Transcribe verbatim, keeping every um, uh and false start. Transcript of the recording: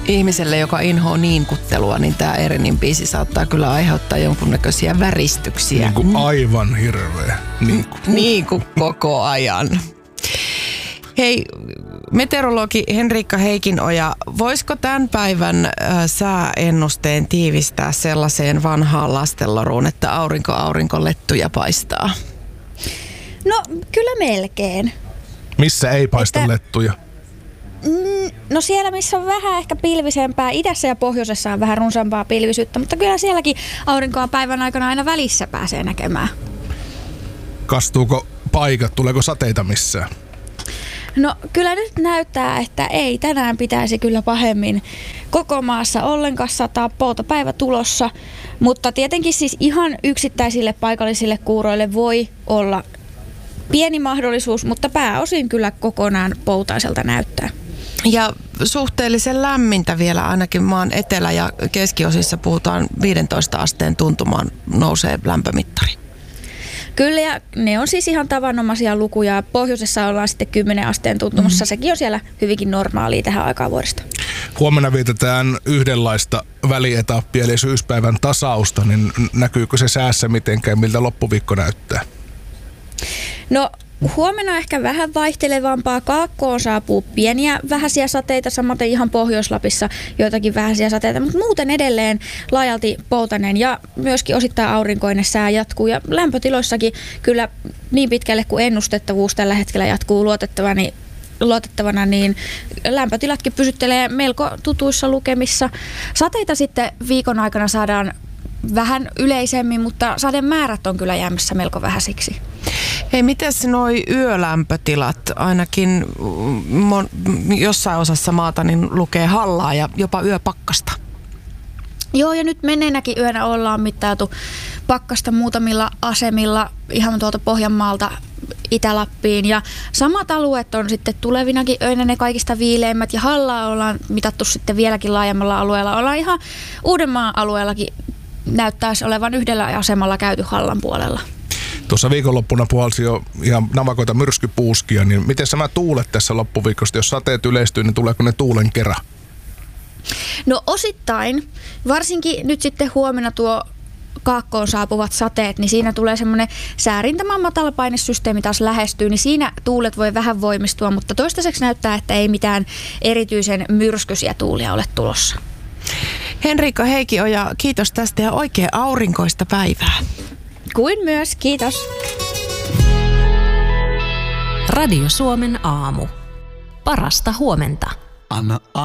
Ihmiselle, joka inhoaa niinkuttelua, niin tämä Erinin biisi saattaa kyllä aiheuttaa jonkunnäköisiä väristyksiä. Niin kuin aivan hirveä. Niin kuin, niin kuin koko ajan. Hei, meteorologi Henriikka Heikinoja, voisiko tämän päivän äh, sääennusteen tiivistää sellaiseen vanhaan lastenloruun, että aurinko aurinko lettuja paistaa? No kyllä melkein. Missä ei paista että, lettuja? Mm, no siellä, missä on vähän ehkä pilvisempää. Idässä ja pohjoisessa on vähän runsampaa pilvisyyttä, mutta kyllä sielläkin aurinkoa päivän aikana aina välissä pääsee näkemään. Kastuuko paikat? Tuleeko sateita missään? No kyllä nyt näyttää, että ei tänään pitäisi kyllä pahemmin koko maassa ollenkaan sataa, poutapäivä tulossa, mutta tietenkin siis ihan yksittäisille paikallisille kuuroille voi olla pieni mahdollisuus, mutta pääosin kyllä kokonaan poutaiselta näyttää. Ja suhteellisen lämmintä vielä ainakin maan etelä- ja keskiosissa puhutaan viidentoista asteen tuntumaan nousee lämpömittari. Kyllä, ja ne on siis ihan tavanomaisia lukuja. Pohjoisessa ollaan sitten kymmenen asteen tuntumassa. Mm. Sekin on siellä hyvinkin normaalia tähän aikaan vuodesta. Huomenna vietetään yhdenlaista välietappia, eli syyspäivän tasausta. Niin näkyykö se säässä mitenkään, miltä loppuviikko näyttää? No huomenna ehkä vähän vaihtelevampaa. Kaakkoon saapuu pieniä vähäisiä sateita, samaten ihan Pohjois-Lapissa joitakin vähäisiä sateita, mutta muuten edelleen laajalti poutainen ja myöskin osittain aurinkoinen sää jatkuu. Ja lämpötiloissakin kyllä niin pitkälle kuin ennustettavuus tällä hetkellä jatkuu luotettavana, niin luotettavana, niin lämpötilatkin pysyttelee melko tutuissa lukemissa. Sateita sitten viikon aikana saadaan vähän yleisemmin, mutta sademäärät on kyllä jäämässä melko vähäisiksi. Hei, mites noi yölämpötilat? Ainakin mon, jossain osassa maata niin lukee hallaa ja jopa yöpakkasta. Joo, ja nyt menneenäkin yönä ollaan mittailtu pakkasta muutamilla asemilla ihan tuolta Pohjanmaalta Itä-Lappiin. Ja samat alueet on sitten tulevinakin öinä ne kaikista viileimmät, ja hallaa ollaan mitattu sitten vieläkin laajemmalla alueella. Ollaan ihan Uudenmaan alueellakin näyttäisi olevan yhdellä asemalla käyty hallan puolella. Tuossa viikonloppuna puhalsi jo ihan navakoita myrskypuuskia, niin miten nämä tuulet tässä loppuviikosta, jos sateet yleistyy, niin tuleeko ne tuulen kerran? No osittain, varsinkin nyt sitten huomenna tuo kaakkoon saapuvat sateet, niin siinä tulee semmoinen säärintämän matalapainesysteemi taas lähestyy, niin siinä tuulet voi vähän voimistua, mutta toistaiseksi näyttää, että ei mitään erityisen myrskyisiä tuulia ole tulossa. Henriikka Heikinoja, kiitos tästä ja oikein aurinkoista päivää. Kuin myös, kiitos. Radio Suomen aamu. Parasta huomenta. Anna